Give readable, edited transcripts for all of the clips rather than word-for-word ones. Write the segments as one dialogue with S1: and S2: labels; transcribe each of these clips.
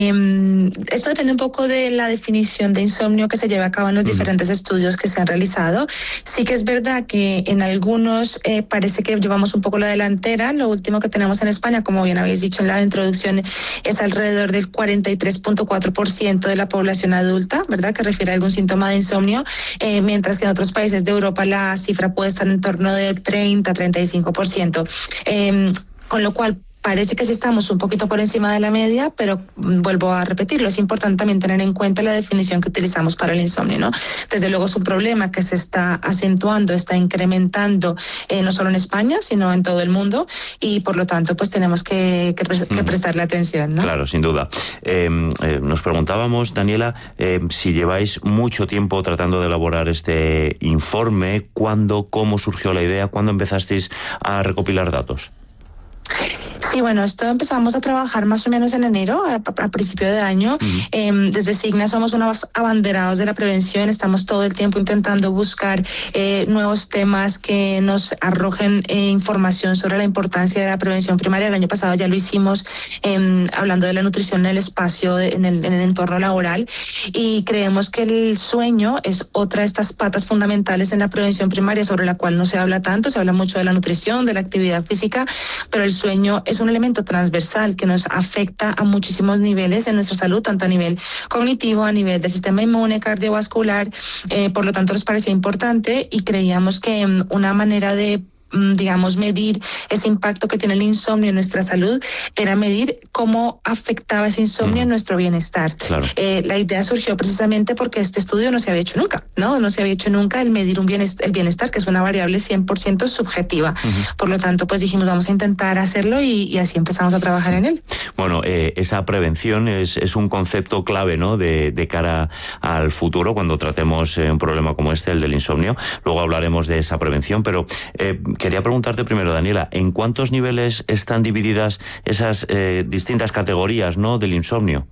S1: Esto depende un poco de la definición de insomnio que se lleva a cabo en los diferentes estudios que se han realizado. Sí que es verdad que en algunos parece que llevamos un poco la delantera. Lo último que tenemos en España, como bien habéis dicho en la introducción, es alrededor del 43.4% de la población adulta, ¿verdad?, que refiere a algún síntoma de insomnio, mientras que en otros países de Europa la cifra puede estar en torno del 30-35%. Con lo cual, parece que sí estamos un poquito por encima de la media, pero vuelvo a repetirlo, es importante también tener en cuenta la definición que utilizamos para el insomnio, ¿no? Desde luego es un problema que se está acentuando, está incrementando, no solo en España, sino en todo el mundo, y por lo tanto pues tenemos que prestarle atención, ¿no?
S2: Claro, sin duda. Nos preguntábamos, Daniela, si lleváis mucho tiempo tratando de elaborar este informe, ¿cuándo, cómo surgió la idea, cuándo empezasteis a recopilar datos?
S1: Sí, bueno, esto empezamos a trabajar más o menos en enero, a principio de año. Desde Signa somos unos abanderados de la prevención, estamos todo el tiempo intentando buscar nuevos temas que nos arrojen información sobre la importancia de la prevención primaria. El año pasado ya lo hicimos hablando de la nutrición en el espacio, en el entorno laboral, y creemos que el sueño es otra de estas patas fundamentales en la prevención primaria, sobre la cual no se habla tanto. Se habla mucho de la nutrición, de la actividad física, pero el sueño es un elemento transversal que nos afecta a muchísimos niveles en nuestra salud, tanto a nivel cognitivo, a nivel del sistema inmune, cardiovascular. Por lo tanto, nos parecía importante y creíamos que una manera de medir ese impacto que tiene el insomnio en nuestra salud era medir cómo afectaba ese insomnio en nuestro bienestar.
S2: Claro.
S1: La idea surgió precisamente porque este estudio no se había hecho nunca, ¿no? No se había hecho nunca el medir el bienestar, que es una variable 100% subjetiva. Por lo tanto, pues dijimos, vamos a intentar hacerlo y así empezamos a trabajar en él.
S2: Bueno, esa prevención es un concepto clave, ¿no?, de cara al futuro, cuando tratemos un problema como este, el del insomnio. Luego hablaremos de esa prevención, pero quería preguntarte primero, Daniela, ¿en cuántos niveles están divididas esas distintas categorías, ¿no?, del insomnio?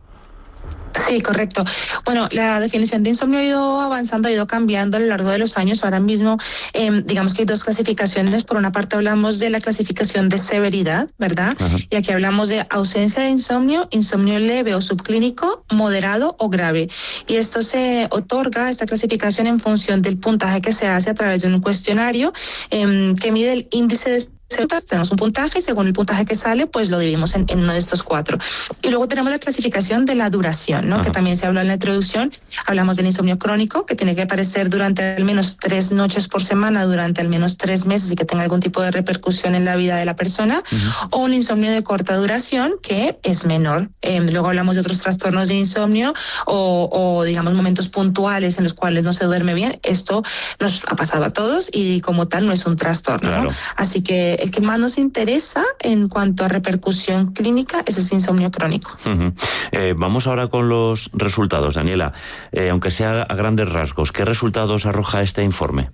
S1: Sí, correcto. Bueno, la definición de insomnio ha ido avanzando, ha ido cambiando a lo largo de los años. Ahora mismo, digamos que hay dos clasificaciones. Por una parte hablamos de la clasificación de severidad, ¿verdad? Ajá. Y aquí hablamos de ausencia de insomnio, insomnio leve o subclínico, moderado o grave. Y esto se otorga, esta clasificación, en función del puntaje que se hace a través de un cuestionario que mide el índice de... Tenemos un puntaje y según el puntaje que sale, pues lo dividimos en uno de estos 4. Y luego tenemos la clasificación de la duración, ¿no? Ajá. Que también se habló en la introducción. Hablamos del insomnio crónico, que tiene que aparecer durante al menos 3 noches por semana, durante al menos 3 meses y que tenga algún tipo de repercusión en la vida de la persona. O un insomnio de corta duración, que es menor. Luego hablamos de otros trastornos de insomnio o digamos momentos puntuales en los cuales no se duerme bien. Esto nos ha pasado a todos y como tal no es un trastorno,
S2: claro,
S1: ¿no? Así que el que más nos interesa en cuanto a repercusión clínica es ese insomnio crónico.
S2: Vamos ahora con los resultados, Daniela. Aunque sea a grandes rasgos, ¿qué resultados arroja este informe?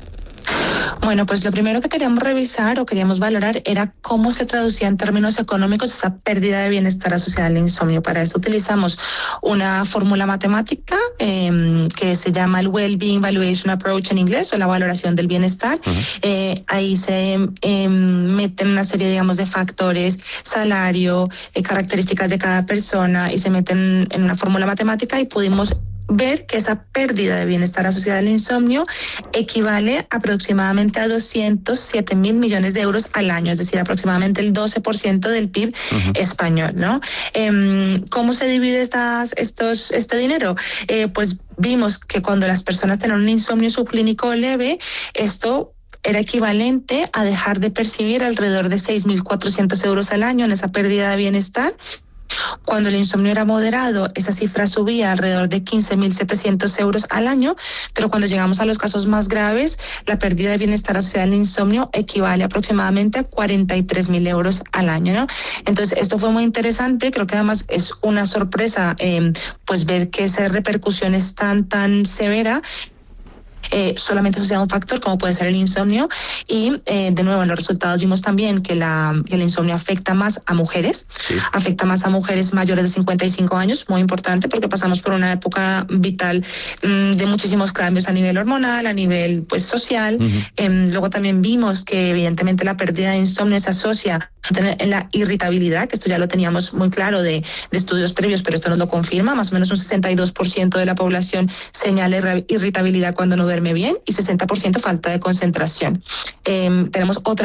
S1: Bueno, pues lo primero que queríamos revisar o queríamos valorar era cómo se traducía en términos económicos esa pérdida de bienestar asociada al insomnio. Para eso utilizamos una fórmula matemática que se llama el Well-Being Valuation Approach en inglés, o la valoración del bienestar. Ahí se meten una serie, digamos, de factores, salario, características de cada persona, y se meten en una fórmula matemática, y pudimos ver que esa pérdida de bienestar asociada al insomnio equivale aproximadamente a 207 mil millones de euros al año, es decir, aproximadamente el 12% del PIB español, ¿no? ¿Cómo se divide este dinero? Pues vimos que cuando las personas tienen un insomnio subclínico leve, esto era equivalente a dejar de percibir alrededor de 6.400 euros al año en esa pérdida de bienestar. Cuando el insomnio era moderado, esa cifra subía alrededor de 15.700 euros al año, pero cuando llegamos a los casos más graves, la pérdida de bienestar asociada al insomnio equivale aproximadamente a 43.000 euros al año, ¿no? Entonces, esto fue muy interesante. Creo que además es una sorpresa pues ver que esa repercusión es tan severa, solamente asociado a un factor como puede ser el insomnio. Y de nuevo, en los resultados vimos también que el insomnio afecta más a mujeres, afecta más a mujeres mayores de 55 años, muy importante porque pasamos por una época vital de muchísimos cambios a nivel hormonal, a nivel pues social. Luego también vimos que evidentemente la pérdida de insomnio se asocia En la irritabilidad, que esto ya lo teníamos muy claro de estudios previos, pero esto nos lo confirma, más o menos un 62% de la población señala irritabilidad cuando no duerme bien y 60% falta de concentración. Tenemos otra